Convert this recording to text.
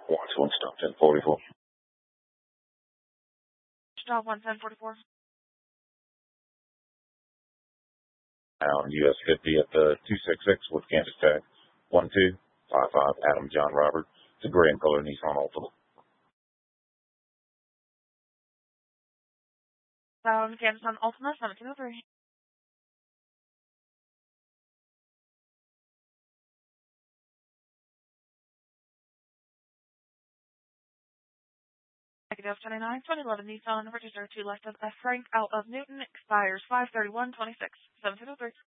Watch 1 stop 1044. Stop 1044. Out US 50 at the 266 with Kansas tag. 1255 Adam John Robert. It's a gray and color Nissan Altima. Kansas on Altima 1703. Negative 29, 2011 Nissan, registered to left of F. Frank out of Newton, expires 5/31/26, 1703.